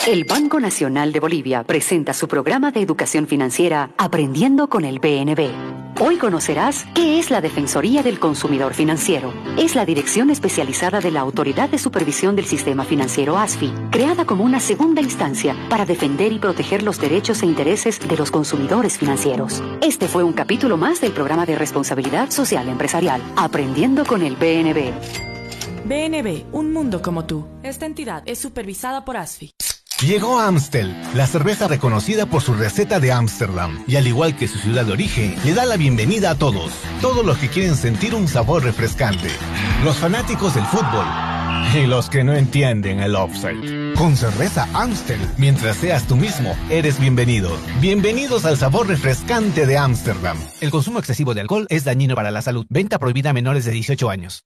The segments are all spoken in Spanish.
El Banco Nacional de Bolivia presenta su programa de educación financiera Aprendiendo con el BNB. Hoy conocerás qué es la Defensoría del Consumidor Financiero. Es la dirección especializada de la Autoridad de Supervisión del Sistema Financiero ASFI, creada como una segunda instancia para defender y proteger los derechos e intereses de los consumidores financieros. Este fue un capítulo más del programa de responsabilidad social empresarial Aprendiendo con el BNB. BNB, un mundo como tú. Esta entidad es supervisada por ASFI. Llegó Amstel, la cerveza reconocida por su receta de Ámsterdam, y al igual que su ciudad de origen, le da la bienvenida a todos los que quieren sentir un sabor refrescante, los fanáticos del fútbol y los que no entienden el offside. Con cerveza Amstel, mientras seas tú mismo, eres bienvenido. Bienvenidos al sabor refrescante de Ámsterdam. El consumo excesivo de alcohol es dañino para la salud. Venta prohibida a menores de 18 años.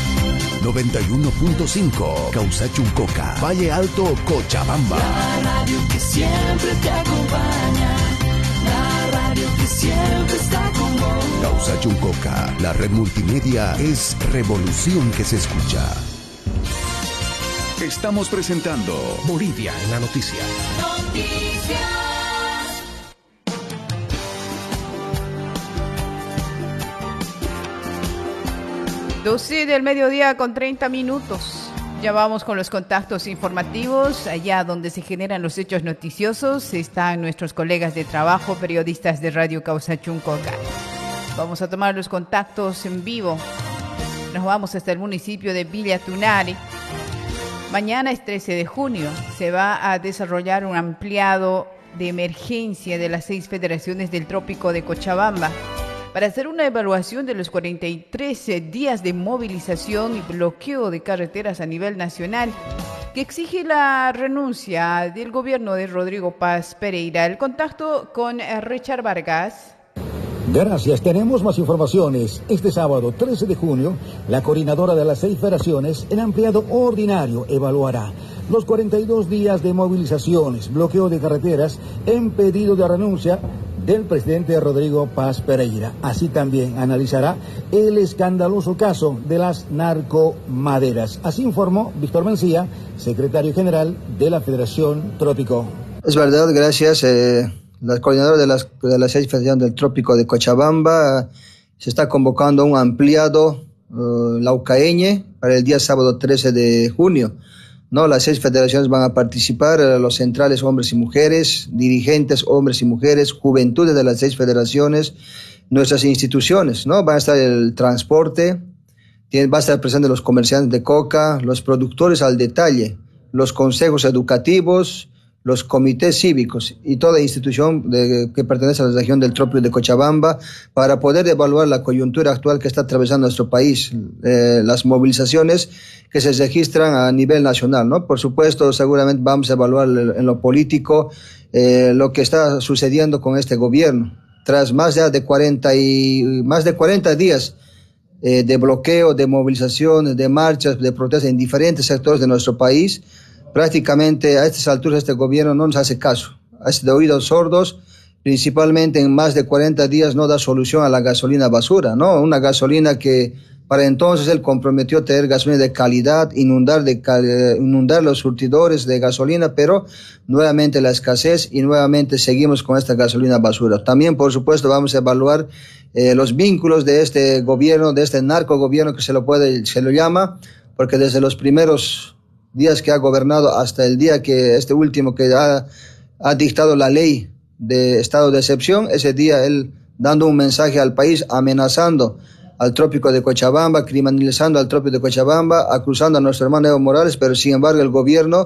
91.5 Causachuncoca, Valle Alto, Cochabamba. La radio que siempre te acompaña, la radio que siempre está con vos. Causachuncoca, la red multimedia es revolución que se escucha. Estamos presentando Bolivia en la noticia. Noticias. 12 del mediodía con 30 minutos. Ya vamos con los contactos informativos. Allá donde se generan los hechos noticiosos están nuestros colegas de trabajo, periodistas de Radio Causachuncoca. Vamos a tomar los contactos en vivo. Nos vamos hasta el municipio de Villa Tunari. Mañana es 13 de junio. Se va a desarrollar un ampliado de emergencia de las 6 federaciones del trópico de Cochabamba para hacer una evaluación de los 43 días de movilización y bloqueo de carreteras a nivel nacional que exige la renuncia del gobierno de Rodrigo Paz Pereira. El contacto con Richard Vargas. Gracias, tenemos más informaciones. Este sábado 13 de junio, la coordinadora de las 6 federaciones en ampliado ordinario evaluará los 42 días de movilizaciones, bloqueo de carreteras en pedido de renuncia del presidente Rodrigo Paz Pereira. Así también analizará el escandaloso caso de las narcomaderas. Así informó Víctor Mencía, secretario general de la Federación Trópico. Es verdad, gracias. La coordinadora de las 6 federaciones del Trópico de Cochabamba se está convocando un ampliado laucaeñe para el día sábado 13 de junio. No, las 6 federaciones van a participar, los centrales hombres y mujeres, dirigentes hombres y mujeres, juventudes de las 6 federaciones, nuestras instituciones, ¿no? Va a estar el transporte, va a estar presente los comerciantes de coca, los productores al detalle, los consejos educativos, los comités cívicos y toda institución que pertenece a la región del Trópico de Cochabamba para poder evaluar la coyuntura actual que está atravesando nuestro país, las movilizaciones que se registran a nivel nacional, ¿no? Por supuesto, seguramente vamos a evaluar en lo político lo que está sucediendo con este gobierno. Tras más de 40 días de bloqueo, de movilización, de marchas, de protestas en diferentes sectores de nuestro país, prácticamente a estas alturas este gobierno no nos hace caso, es de oídos sordos, principalmente en más de 40 días no da solución a la gasolina basura, ¿no? Una gasolina que para entonces él comprometió tener gasolina de calidad, inundar los surtidores de gasolina, pero nuevamente la escasez y nuevamente seguimos con esta gasolina basura. También, por supuesto, vamos a evaluar los vínculos de este gobierno, de este narcogobierno que se lo llama, porque desde los primeros días que ha gobernado hasta el día que este último que ha dictado la ley de estado de excepción, ese día él dando un mensaje al país, amenazando al Trópico de Cochabamba, criminalizando al Trópico de Cochabamba, acusando a nuestro hermano Evo Morales, pero sin embargo el gobierno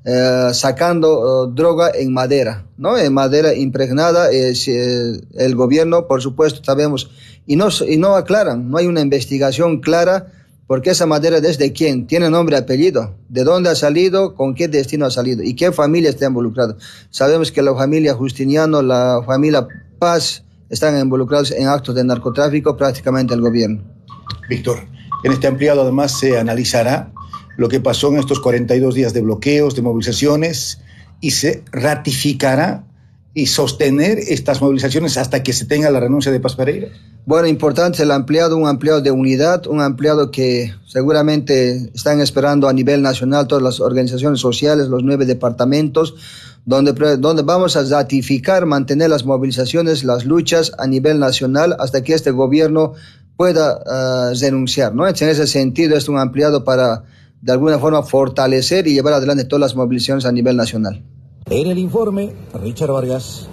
sacando droga en madera, ¿no? En madera impregnada, el gobierno, por supuesto, sabemos, y no aclaran, no hay una investigación clara. Porque esa madera, ¿desde quién? ¿Tiene nombre y apellido? ¿De dónde ha salido? ¿Con qué destino ha salido? ¿Y qué familia está involucrada? Sabemos que la familia Justiniano, la familia Paz, están involucrados en actos de narcotráfico, prácticamente el gobierno. Víctor, en este ampliado además se analizará lo que pasó en estos 42 días de bloqueos, de movilizaciones, y se ratificará y sostener estas movilizaciones hasta que se tenga la renuncia de Paz Pereira? Bueno, importante el ampliado, un ampliado de unidad, un ampliado que seguramente están esperando a nivel nacional todas las organizaciones sociales, los 9 departamentos, donde vamos a ratificar, mantener las movilizaciones, las luchas a nivel nacional hasta que este gobierno pueda renunciar, ¿no? En ese sentido es un ampliado para de alguna forma fortalecer y llevar adelante todas las movilizaciones a nivel nacional. En el informe, Richard Vargas.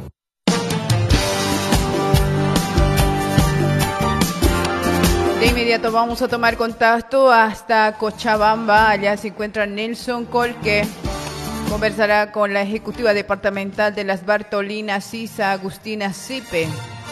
De inmediato vamos a tomar contacto hasta Cochabamba. Allá se encuentra Nelson Colque. Conversará con la ejecutiva departamental de las Bartolinas Sisa, Agustina Sipe.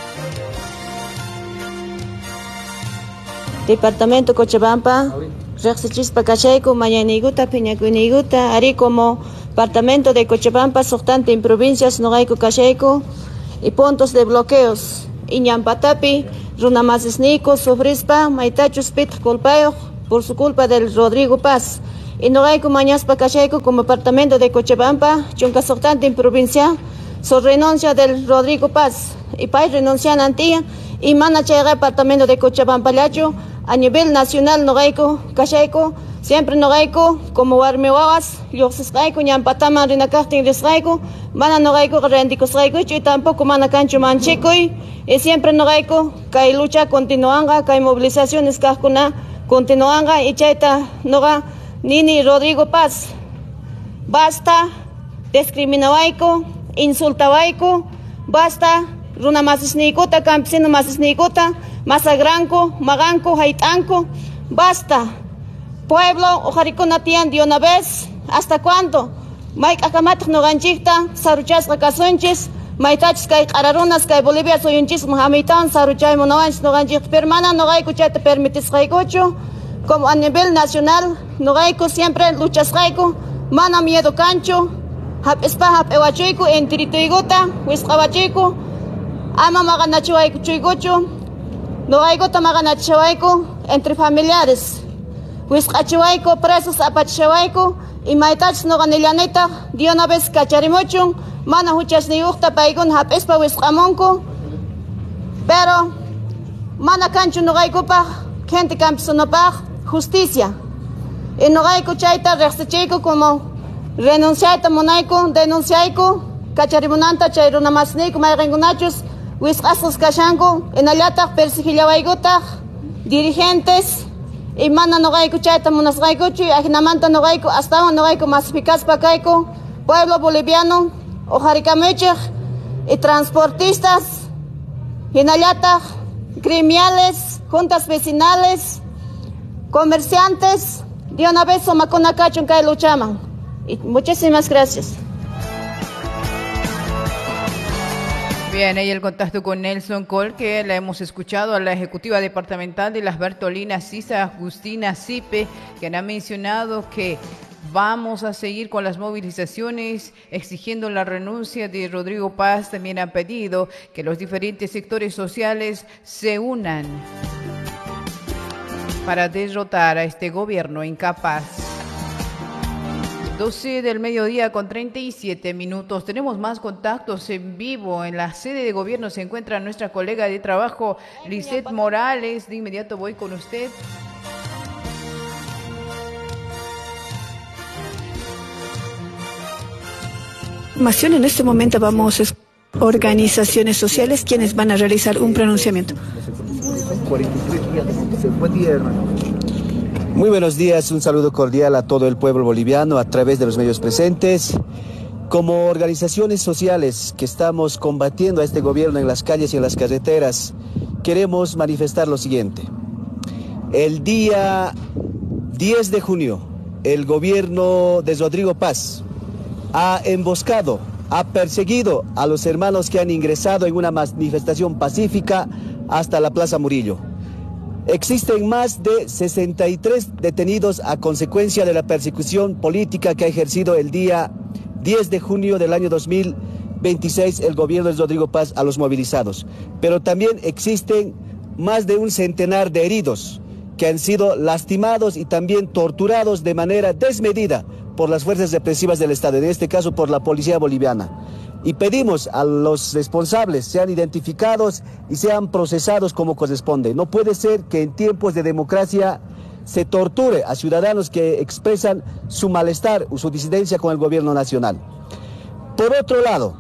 Departamento Cochabamba, Rexichispa Cachaico, Mayaniguta, Peñacuiniguta, Ari como Departamento de Cochabamba, sortante en provincias, Noraico Cachaico y puntos de bloqueos. Iñampatapi, Runamasisnico, Sofrispa, Maitachus Pit, Colpayo, por su culpa del Rodrigo Paz. Y Noraico Mañaspa Cachaico como Departamento de Cochabamba, Chunca sortante en provincia, so renuncia del Rodrigo Paz. Y Pay renuncian antía y Manachaya Departamento de Cochabamba Lacho, a nivel nacional Noraico Cachaico, siempre Noraico como Armeoas, Yoxisraico, Ñampatama, Rinacastin Risraico, Mana Noraico, Rendicos Raico, y tampoco Mana Cancho Manchico, y siempre Noraico, que hay lucha continuanga, que hay movilizaciones Cascuna continuanga, y Chaita Nora Nini Rodrigo Paz. Basta, discriminawaico, insultawaico, basta, Runa Masisnicota, Campesino Masisnicota, Masagranco, Maganco, Haitanco, basta. Pueblo, ojaricona tian de una vez, ¿hasta cuándo? Mike Akamat no ganchita, Saruchas Racasonches, Maitachs Kai Ararunas, Kai Bolivia, Soyunchis, Mohamedan, Saruchay Monoanch, no ganchit, permana, no gaico, te permites Raicocho, como a nivel nacional, no gaico siempre luchas Raico, mana miedo cancho, Hap Espa, Hap Ewachuico, en Tirituigota, Huiskawachico, Ama Maganachuaico, Chuigocho, no gaico Tamaganachuaico, entre familiares. Huiscachuaico, presos apachahuaico, y maitach no ganillaneta, de una vez cacharimochun, mana huchas ni usta paigun hapespa huiscamonco, pero mana cancho no gaikupa, gente campesinopa, justicia. Y no gaico chaita rextecheco como renunciaita monaico, denunciaico, cacharimonanta chairuna masnico, mairengunachos, huiscasos cachanco, en allata persigillawaigota, dirigentes, y mana no gaico chaita monas gaikochu, y ajinamanta no gaico, hasta no gaico más eficaz pa caico, pueblo boliviano, ojaricamechech, y transportistas, hinallata, gremiales, juntas vecinales, comerciantes, de una vez somacona cachun que luchaman. Y muchísimas gracias. Bien, ahí el contacto con Nelson Col, que la hemos escuchado a la ejecutiva departamental de las Bartolinas Sisa, Agustina Sipe, quien ha mencionado que vamos a seguir con las movilizaciones exigiendo la renuncia de Rodrigo Paz. También han pedido que los diferentes sectores sociales se unan para derrotar a este gobierno incapaz. 12 del mediodía con 37 minutos. Tenemos más contactos en vivo. En la sede de gobierno se encuentra nuestra colega de trabajo, Lisette Morales. De inmediato voy con usted. En este momento vamos a organizaciones sociales quienes van a realizar un pronunciamiento. Buen día, hermano. Muy buenos días, un saludo cordial a todo el pueblo boliviano a través de los medios presentes. Como organizaciones sociales que estamos combatiendo a este gobierno en las calles y en las carreteras, queremos manifestar lo siguiente. El día 10 de junio, el gobierno de Rodrigo Paz ha emboscado, ha perseguido a los hermanos que han ingresado en una manifestación pacífica hasta la Plaza Murillo. Existen más de 63 detenidos a consecuencia de la persecución política que ha ejercido el día 10 de junio del año 2026 el gobierno de Rodrigo Paz a los movilizados. Pero también existen más de un centenar de heridos que han sido lastimados y también torturados de manera desmedida por las fuerzas represivas del Estado, en este caso por la policía boliviana. y pedimos a los responsables sean identificados y sean procesados como corresponde. No puede ser que en tiempos de democracia se torture a ciudadanos que expresan su malestar o su disidencia con el gobierno nacional. Por otro lado,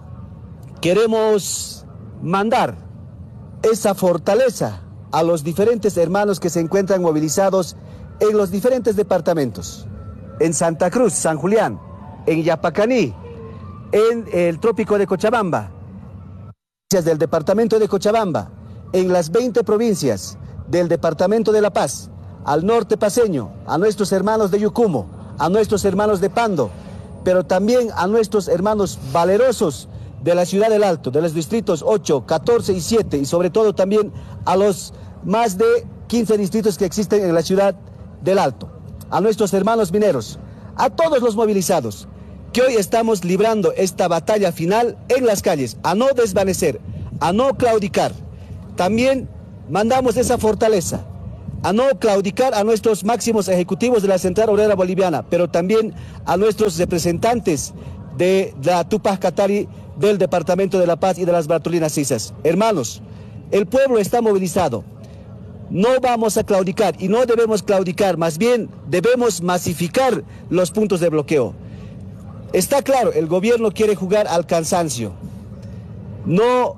queremos mandar esa fortaleza a los diferentes hermanos que se encuentran movilizados en los diferentes departamentos, en Santa Cruz, San Julián, en Yapacaní, en el trópico de Cochabamba, del departamento de Cochabamba, en las 20 provincias del departamento de La Paz, al norte paceño, a nuestros hermanos de Yucumo, a nuestros hermanos de Pando, pero también a nuestros hermanos valerosos de la ciudad del Alto, de los distritos 8, 14 y 7, y sobre todo también a los más de 15 distritos que existen en la ciudad del Alto, a nuestros hermanos mineros, a todos los movilizados, que hoy estamos librando esta batalla final en las calles, a no desvanecer, a no claudicar. También mandamos esa fortaleza, a no claudicar a nuestros máximos ejecutivos de la Central Obrera Boliviana, pero también a nuestros representantes de la Tupac Katari, del Departamento de La Paz y de las Bartolinas Cisas. Hermanos, el pueblo está movilizado. No vamos a claudicar y no debemos claudicar, más bien debemos masificar los puntos de bloqueo. Está claro, el gobierno quiere jugar al cansancio. No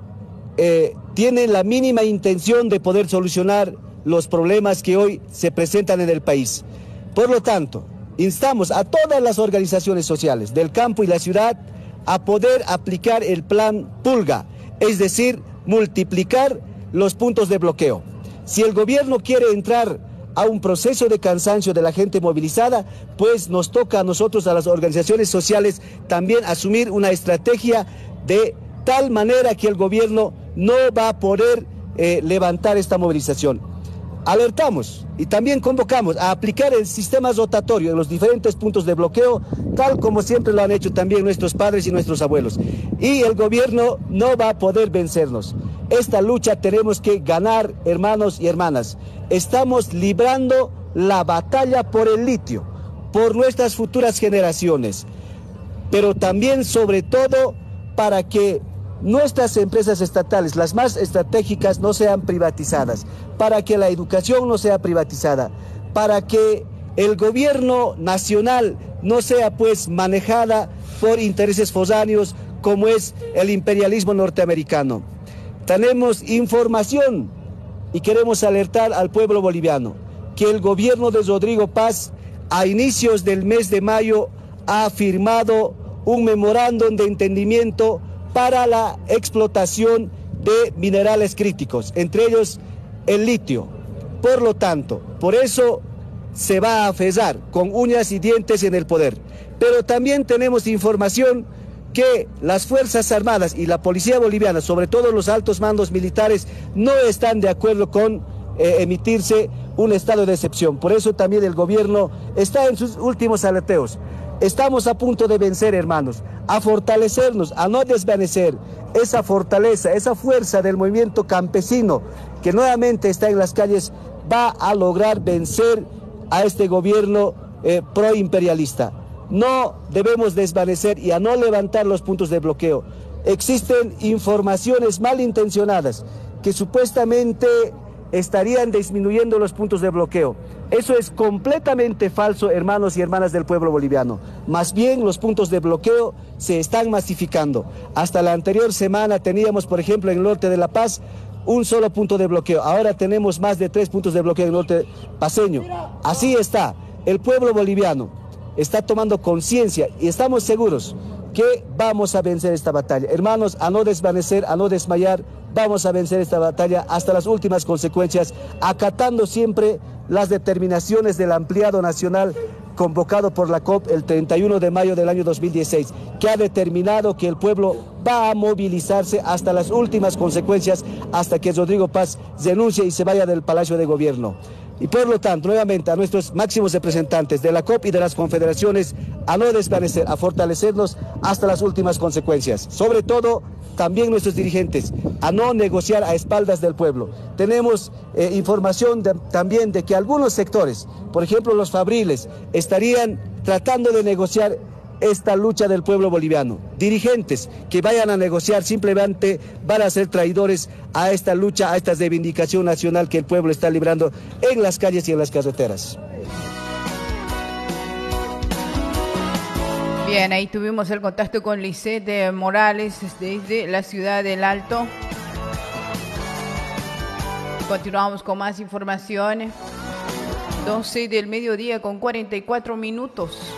tiene la mínima intención de poder solucionar los problemas que hoy se presentan en el país. Por lo tanto, instamos a todas las organizaciones sociales del campo y la ciudad a poder aplicar el plan Pulga, es decir, multiplicar los puntos de bloqueo. Si el gobierno quiere entrar a un proceso de cansancio de la gente movilizada, pues nos toca a nosotros, a las organizaciones sociales, también asumir una estrategia de tal manera que el gobierno no va a poder levantar esta movilización. Alertamos y también convocamos a aplicar el sistema rotatorio en los diferentes puntos de bloqueo, tal como siempre lo han hecho también nuestros padres y nuestros abuelos. Y el gobierno no va a poder vencernos. Esta lucha tenemos que ganar, hermanos y hermanas. Estamos librando la batalla por el litio, por nuestras futuras generaciones, pero también, sobre todo, para que nuestras empresas estatales, las más estratégicas, no sean privatizadas, para que la educación no sea privatizada, para que el gobierno nacional no sea pues manejada por intereses foráneos como es el imperialismo norteamericano. Tenemos información y queremos alertar al pueblo boliviano que el gobierno de Rodrigo Paz a inicios del mes de mayo ha firmado un memorándum de entendimiento para la explotación de minerales críticos, entre ellos el litio. Por lo tanto, por eso se va a aferrar con uñas y dientes en el poder. Pero también tenemos información que las Fuerzas Armadas y la Policía Boliviana, sobre todo los altos mandos militares, no están de acuerdo con emitirse un estado de excepción. Por eso también el gobierno está en sus últimos aleteos. Estamos a punto de vencer, hermanos, a fortalecernos, a no desvanecer esa fortaleza, esa fuerza del movimiento campesino que nuevamente está en las calles, va a lograr vencer a este gobierno proimperialista. No debemos desvanecer y a no levantar los puntos de bloqueo. Existen informaciones malintencionadas que supuestamente estarían disminuyendo los puntos de bloqueo. Eso es completamente falso, hermanos y hermanas del pueblo boliviano. Más bien, los puntos de bloqueo se están masificando. Hasta la anterior semana teníamos, por ejemplo, en el norte de La Paz, un solo punto de bloqueo. Ahora tenemos más de 3 puntos de bloqueo en el norte paceño. Así está. El pueblo boliviano está tomando conciencia y estamos seguros que vamos a vencer esta batalla. Hermanos, a no desvanecer, a no desmayar, vamos a vencer esta batalla hasta las últimas consecuencias, acatando siempre las determinaciones del ampliado nacional convocado por la COP el 31 de mayo del año 2016, que ha determinado que el pueblo va a movilizarse hasta las últimas consecuencias, hasta que Rodrigo Paz renuncie y se vaya del Palacio de Gobierno. Y por lo tanto, nuevamente a nuestros máximos representantes de la COP y de las confederaciones, a no desvanecer, a fortalecernos hasta las últimas consecuencias. Sobre todo, también nuestros dirigentes, a no negociar a espaldas del pueblo. Tenemos información también de que algunos sectores, por ejemplo los fabriles, estarían tratando de negociar esta lucha del pueblo boliviano. Dirigentes que vayan a negociar simplemente van a ser traidores a esta lucha, a esta reivindicación nacional que el pueblo está librando en las calles y en las carreteras. Bien, ahí tuvimos el contacto con Lisette Morales desde la ciudad del Alto. Continuamos con más información. 12 del mediodía con 44 minutos.